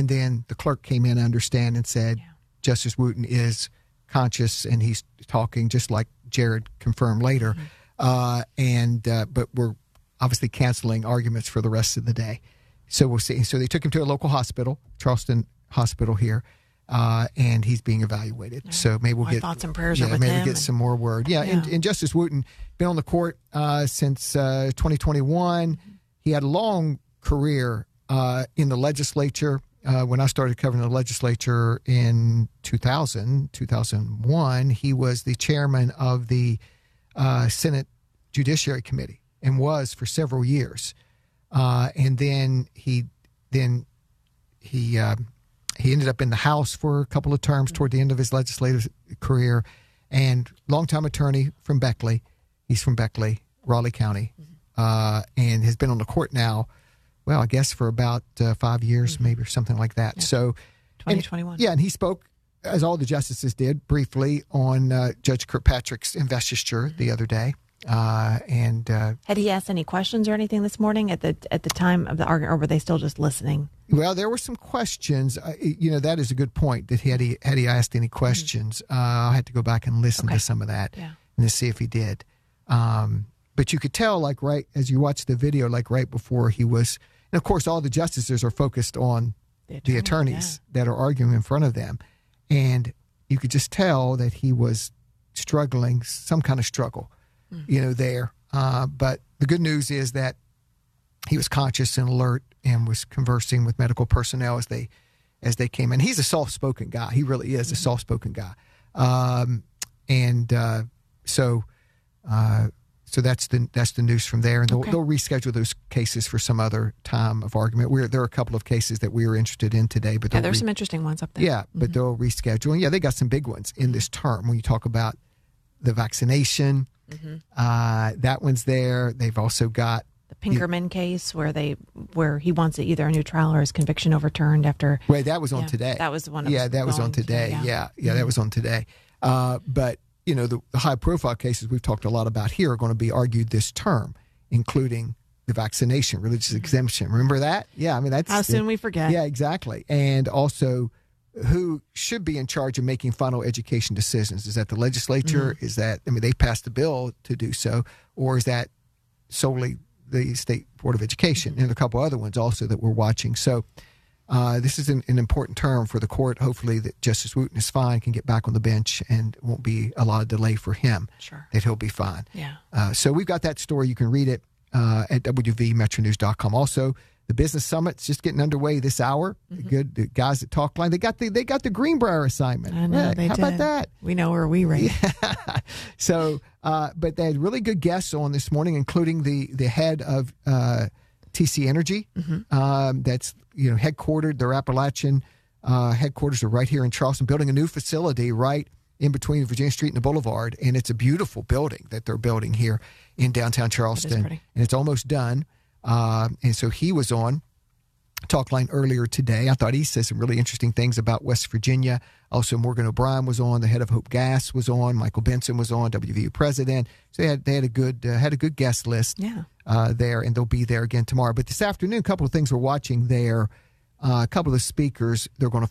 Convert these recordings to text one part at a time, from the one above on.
And then the clerk came in, understand, and said, Justice Wooten is conscious and he's talking, just like Jared confirmed later. But we're obviously canceling arguments for the rest of the day. So we'll see. So they took him to a local hospital, Charleston Hospital here, and he's being evaluated. Right. So maybe we'll get thoughts and prayers with maybe him. We'll get some more word. And Justice Wooten been on the court since 2021. He had a long career in the legislature. When I started covering the legislature in 2001, he was the chairman of the Senate Judiciary Committee and was for several years. And then he ended up in the House for a couple of terms toward the end of his legislative career, and longtime attorney from Beckley. He's from Beckley, Raleigh County, and has been on the court now, well, I guess for about 5 years, maybe, or something like that. Yeah. So 2021. And he spoke, as all the justices did, briefly on Judge Kirkpatrick's investiture the other day. Had he asked any questions or anything this morning at the time of the argument, or were they still just listening? Well, there were some questions. That is a good point. That had he asked any questions? I had to go back and listen to some of that and to see if he did. But you could tell, like right as you watch the video, like right before he was. And of course, all the justices are focused on the attorneys that are arguing in front of them, and you could just tell that he was struggling, some kind of struggle. There. But the good news is that he was conscious and alert and was conversing with medical personnel as they came in. He's a soft-spoken guy. He really is a soft-spoken guy. So that's the news from there. And they'll reschedule those cases for some other time of argument. There are a couple of cases that we were interested in today. But there's some interesting ones up there. Yeah, but they'll reschedule. And they got some big ones in this term when you talk about the vaccination. That one's there. They've also got the Pinkerman case where he wants either a new trial or his conviction overturned after. Right, that was on today. That was one of that was on today. That was on today. But the high profile cases we've talked a lot about here are going to be argued this term, including the vaccination, religious exemption. Remember that? Yeah, I mean that's how soon we forget. Yeah, exactly. And also, who should be in charge of making final education decisions? Is that the legislature? Is that, they passed the bill to do so, or is that solely the State Board of Education? And a couple other ones also that we're watching. So this is an important term for the court. Hopefully that Justice Wooten is fine, can get back on the bench, and it won't be a lot of delay for him. Sure. That he'll be fine. Yeah. So we've got that story. You can read it at wvmetronews.com. Also, the business summit's just getting underway this hour. Good, the guys at Talkline, they got the Greenbrier assignment. I know, How about that? We know where we rate. Yeah. So, but they had really good guests on this morning, including the head of TC Energy. That's headquartered. Their Appalachian headquarters are right here in Charleston, building a new facility right in between Virginia Street and the Boulevard, and it's a beautiful building that they're building here in downtown Charleston, and it's almost done. And so he was on Talkline earlier today. I thought he said some really interesting things about West Virginia. Also, Morgan O'Brien was on. The head of Hope Gas was on. Michael Benson was on. WVU president. So they had a good guest list there, and they'll be there again tomorrow. But this afternoon, a couple of things we're watching there. A couple of speakers. There's going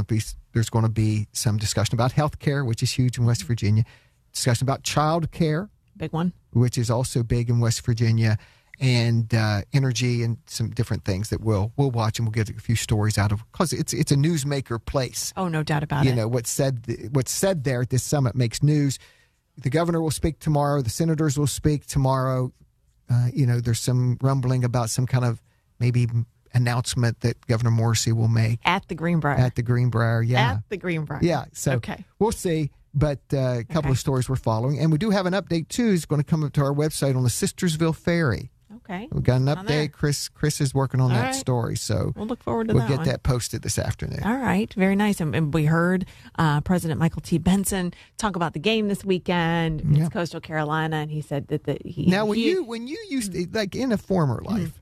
to be some discussion about health care, which is huge in West Virginia. Discussion about child care, big one, which is also big in West Virginia. And energy and some different things that we'll watch, and we'll get a few stories out of, because it's a newsmaker place. Oh, no doubt about it. What's said there at this summit makes news. The governor will speak tomorrow. The senators will speak tomorrow. There's some rumbling about some kind of maybe announcement that Governor Morrissey will make at the Greenbrier. At the Greenbrier, yeah. At the Greenbrier. Yeah. So we'll see. But a couple of stories we're following, and we do have an update too. It's going to come up to our website on the Sistersville Ferry. Okay. We've got an update. Chris is working on that story, so we'll look forward to that. We'll get that posted this afternoon. All right, very nice. And we heard President Michael T. Benson talk about the game this weekend against Coastal Carolina, and he said that when you used to, like in a former life,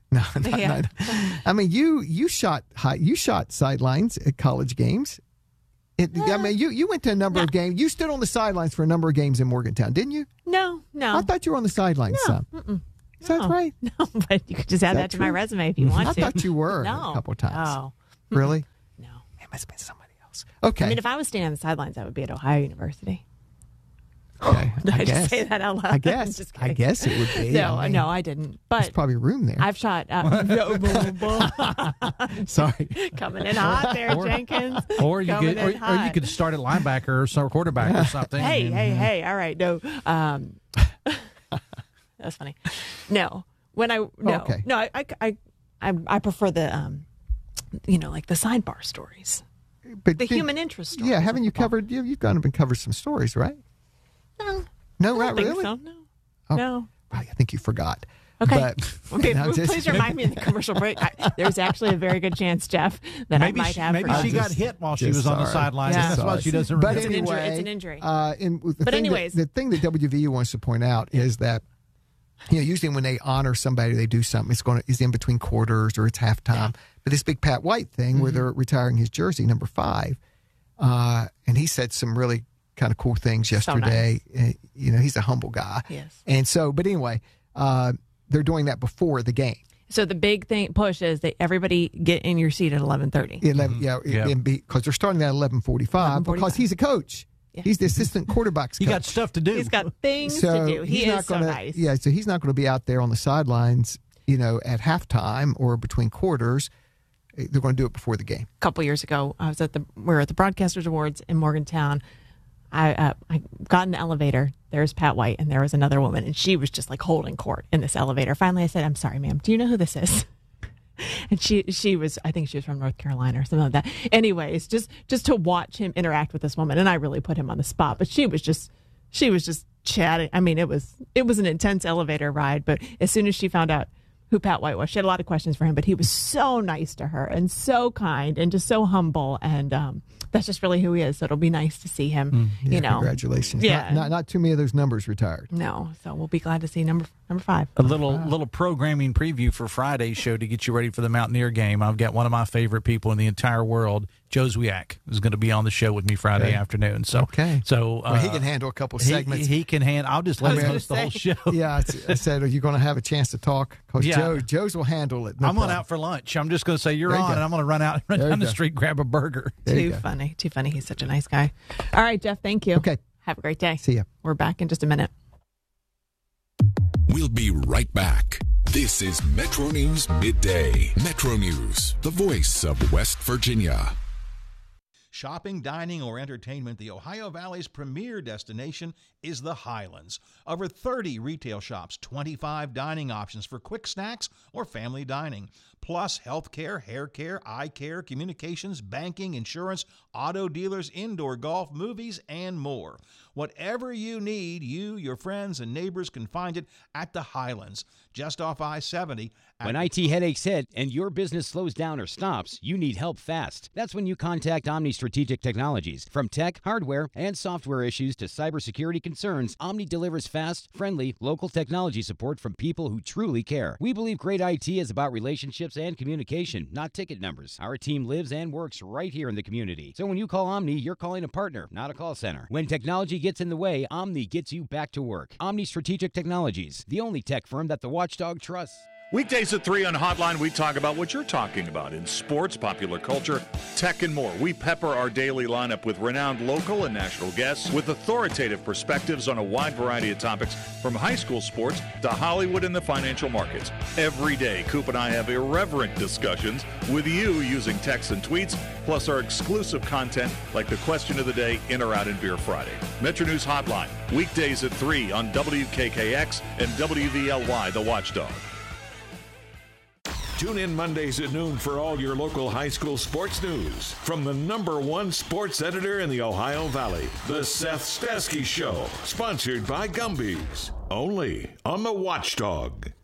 I mean you shot sidelines at college games. I mean, you went to a number of games. You stood on the sidelines for a number of games in Morgantown, didn't you? No. I thought you were on the sidelines some. Is that right? No, but you could just add that to my resume if you want to. I thought you were a couple of times. Oh. Really? Must have been somebody else. Okay. I mean, if I was standing on the sidelines, I would be at Ohio University. Okay. Did I just say that out loud? I guess. Just I guess it would be. No, I mean, no, I didn't. But there's probably room there. I've shot. Sorry. Coming in hot there, Jenkins. Or you could start at linebacker or quarterback or something. Hey! All right, no. That's funny. No, Okay. no. I prefer the like the sidebar stories, But the human interest stories. Yeah, haven't you covered? You've gone up and covered some stories, right? No, No, I right? don't think Really? so. No, Oh. no. I think you forgot. Okay. But, Okay, no, please remind me in the commercial break. There's actually a very good chance, Jeff, that Maybe I might have. maybe forgotten. she got hit while she just was on the sorry. sidelines. Yeah. That's why she doesn't But remember. anyway, It's an injury. Anyways, the thing that WVU wants to point out is that usually when they honor somebody, they do something. It's in between quarters or it's halftime. Yeah. But this big Pat White thing where they're retiring his jersey, number 5, and he said some really kind of cool things yesterday. So nice. He's a humble guy. Yes. And so, but anyway, they're doing that before the game. So the big push is that everybody get in your seat at 11:30. Because they're starting at 11:45 because he's a coach. Yeah. He's the assistant quarterback's coach. He got stuff to do. He's got things to do. He is so nice. Yeah, so he's not going to be out there on the sidelines, at halftime or between quarters. They're going to do it before the game. A couple years ago, we were at the Broadcasters Awards in Morgantown. I got in the elevator. There's Pat White, and there was another woman, and she was just like holding court in this elevator. Finally, I said, "I'm sorry, ma'am. Do you know who this is?" And she was, I think she was from North Carolina or something like that. Anyways, just to watch him interact with this woman, and I really put him on the spot. But she was just chatting. I mean, it was an intense elevator ride. But as soon as she found out who Pat White was, she had a lot of questions for him. But he was so nice to her and so kind and just so humble, and that's just really who he is. So it'll be nice to see him. Congratulations. Yeah, not too many of those numbers retired. No, so we'll be glad to see number 5. A little programming preview for Friday's show to get you ready for the Mountaineer game. I've got one of my favorite people in the entire world, Joe Zwiak, who's going to be on the show with me Friday afternoon. So he can handle a couple segments. He can handle. I'll just let him host the whole show. Yeah, I said, are you going to have a chance to talk? Because Joe's will handle it. I'm going out for lunch. I'm just going to say you're on, and I'm going to run down the street, grab a burger. Too funny. He's such a nice guy. All right, Jeff. Thank you. Okay. Have a great day. See ya. We're back in just a minute. We'll be right back. This is Metro News Midday. Metro News, the voice of West Virginia. Shopping, dining, or entertainment, the Ohio Valley's premier destination is the Highlands. Over 30 retail shops, 25 dining options for quick snacks or family dining, plus healthcare, hair care, eye care, communications, banking, insurance, auto dealers, indoor golf, movies, and more. Whatever you need, you, your friends, and neighbors can find it at the Highlands, just off I-70. When IT headaches hit and your business slows down or stops, you need help fast. That's when you contact Omni Strategic Technologies. From tech, hardware, and software issues to cybersecurity concerns, Omni delivers fast, friendly, local technology support from people who truly care. We believe great IT is about relationships and communication, not ticket numbers. Our team lives and works right here in the community. So when you call Omni, you're calling a partner, not a call center. When technology gets in the way, Omni gets you back to work. Omni Strategic Technologies, the only tech firm that the watchdog trusts. Weekdays at 3 on Hotline, we talk about what you're talking about in sports, popular culture, tech, and more. We pepper our daily lineup with renowned local and national guests with authoritative perspectives on a wide variety of topics, from high school sports to Hollywood and the financial markets. Every day, Coop and I have irreverent discussions with you using texts and tweets, plus our exclusive content like the question of the day, In or Out in Beer Friday. Metro News Hotline, weekdays at 3 on WKKX and WVLY, The Watchdog. Tune in Mondays at noon for all your local high school sports news from the #1 sports editor in the Ohio Valley, The Seth Stasky Show, sponsored by Gumby's, only on The Watchdog.